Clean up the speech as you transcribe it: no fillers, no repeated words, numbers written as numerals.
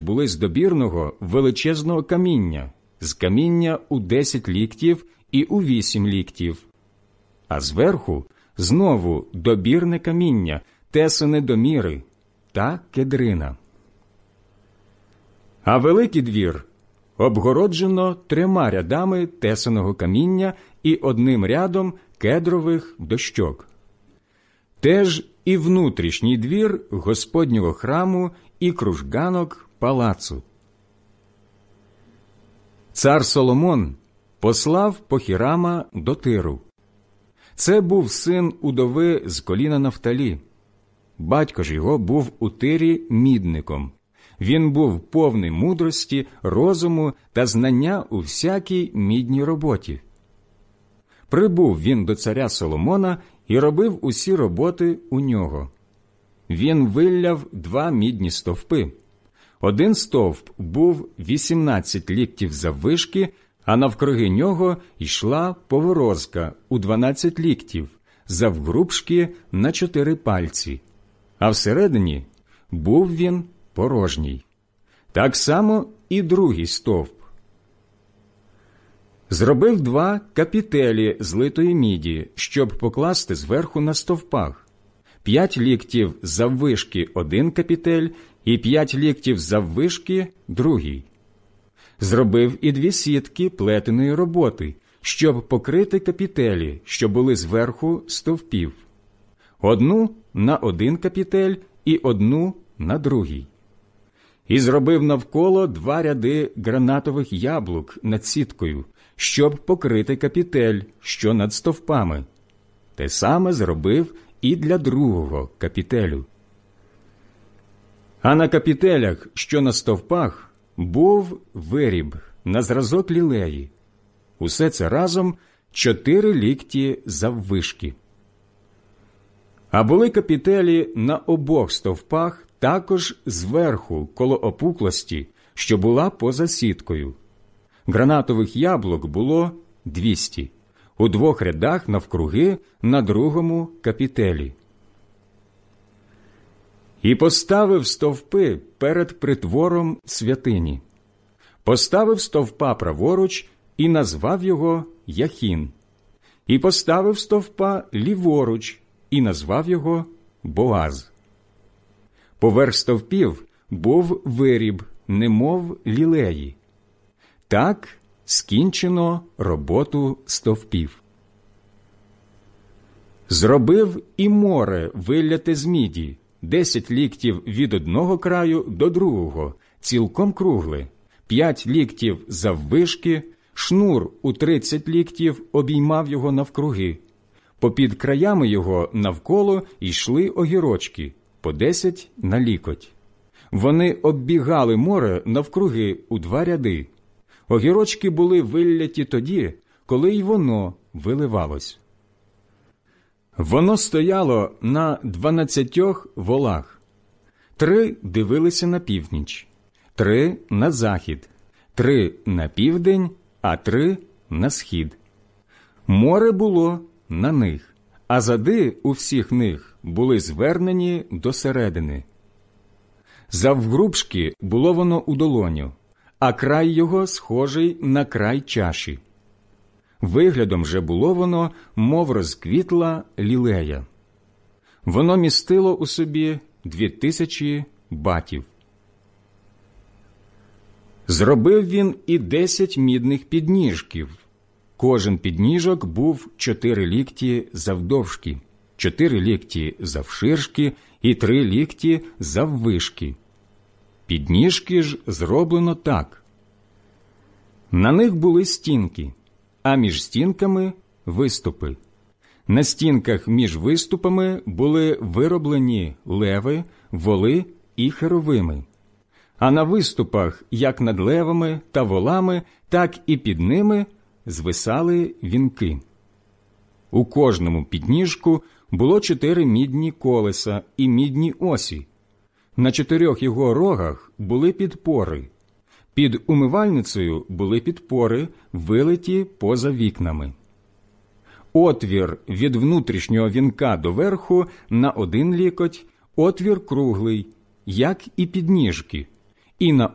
були з добірного величезного каміння, з каміння у 10 ліктів і у 8 ліктів. А зверху знову добірне каміння, тесане до міри, та кедрина. А великий двір обгороджено 3 рядами тесаного каміння і 1 рядом кедрових дощок. Теж і внутрішній двір Господнього храму і кружганок палацу. Цар Соломон послав по Хірама до Тиру. Це був син удови з коліна Нафталі. Батько ж його був у Тирі мідником. Він був повний мудрості, розуму та знання у всякій мідній роботі. Прибув він до царя Соломона і робив усі роботи у нього. Він вилляв 2 мідні стовпи. 1 стовп був 18 ліктів заввишки, а навкруги нього йшла поворозка у 12 ліктів, завгрубшки на 4 пальці, а всередині був він порожній. Так само і другий стовп. Зробив 2 капітелі з литої міді, щоб покласти зверху на стовпах. 5 ліктів заввишки 1 капітель і 5 ліктів заввишки другий. Зробив і 2 сітки плетеної роботи, щоб покрити капітелі, що були зверху стовпів. 1 на 1 капітель і 1 на другий. І зробив навколо 2 ряди гранатових яблук над сіткою, щоб покрити капітель, що над стовпами. Те саме зробив і для другого капітелю. А на капітелях, що на стовпах, був виріб на зразок лілеї. Усе це разом 4 лікті заввишки. А були капітелі на обох стовпах також зверху, коло опуклості, що була поза сіткою. Гранатових яблук було 200, у 2 рядах навкруги на другому капітелі. І поставив стовпи перед притвором святині. Поставив стовпа праворуч і назвав його Яхін. І поставив стовпа ліворуч і назвав його Боаз. Поверх стовпів був виріб, немов лілеї. Так скінчено роботу стовпів. Зробив і море вилляте з міді, 10 ліктів від одного краю до другого, цілком кругле, 5 ліктів заввишки, шнур у 30 ліктів обіймав його навкруги. Попід краями його навколо йшли огірочки, по 10 на лікоть. Вони оббігали море навкруги у 2 ряди. Огірочки були вилляті тоді, коли й воно виливалось. Воно стояло на 12 волах. 3 дивилися на північ, 3 на захід, 3 на південь, а 3 на схід. Море було на них, а зади у всіх них були звернені до середини. Завгрубшки було воно у долоню, а край його схожий на край чаші. Виглядом же було воно, мов розквітла лілея. Воно містило у собі 2000 батів. Зробив він і 10 мідних підніжків. Кожен підніжок був 4 лікті завдовжки, 4 лікті завширшки і 3 лікті заввишки. Підніжки ж зроблено так. На них були стінки, а між стінками – виступи. На стінках між виступами були вироблені леви, воли і херовими. А на виступах, як над левами та волами, так і під ними звисали вінки. У кожному підніжку було 4 мідні колеса і мідні осі. На 4 його рогах були підпори. Під умивальницею були підпори, вилиті поза вікнами. Отвір від внутрішнього вінка до верху на 1 лікоть, отвір круглий, як і підніжки, і на